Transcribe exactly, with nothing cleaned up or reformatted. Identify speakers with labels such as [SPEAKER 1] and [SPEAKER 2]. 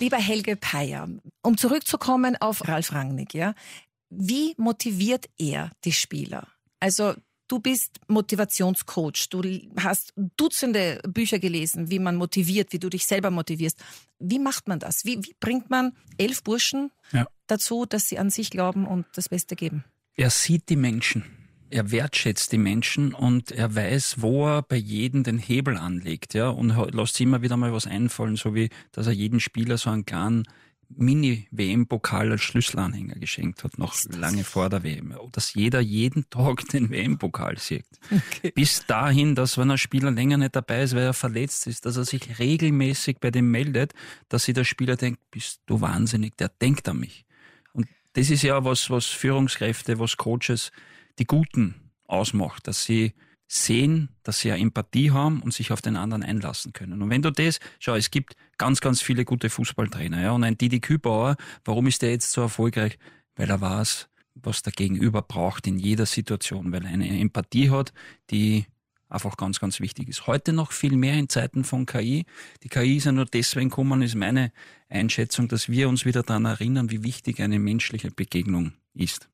[SPEAKER 1] Lieber Helge Peier, um zurückzukommen auf Ralf Rangnick, ja, wie motiviert er die Spieler? Also du bist Motivationscoach, du hast Dutzende Bücher gelesen, wie man motiviert, wie du dich selber motivierst. Wie macht man das? Wie, wie bringt man elf Burschen ja. dazu, dass sie an sich glauben und das Beste geben?
[SPEAKER 2] Er sieht die Menschen. Er wertschätzt die Menschen und er weiß, wo er bei jedem den Hebel anlegt, ja, und lässt sich immer wieder mal was einfallen, so wie, dass er jedem Spieler so einen kleinen Mini-W M-Pokal als Schlüsselanhänger geschenkt hat, noch lange vor der W M. Dass jeder jeden Tag den W M-Pokal sieht. Okay. Bis dahin, dass wenn ein Spieler länger nicht dabei ist, weil er verletzt ist, dass er sich regelmäßig bei dem meldet, dass sich der Spieler denkt, bist du wahnsinnig, der denkt an mich. Und das ist ja was, was Führungskräfte, was Coaches, die Guten ausmacht, dass sie sehen, dass sie eine Empathie haben und sich auf den anderen einlassen können. Und wenn du das, schau, es gibt ganz, ganz viele gute Fußballtrainer, ja, und ein Didi Kübauer, warum ist der jetzt so erfolgreich? Weil er weiß, was der Gegenüber braucht in jeder Situation, weil er eine Empathie hat, die einfach ganz, ganz wichtig ist. Heute noch viel mehr in Zeiten von K I. Die K I ist ja nur deswegen gekommen, ist meine Einschätzung, dass wir uns wieder daran erinnern, wie wichtig eine menschliche Begegnung ist.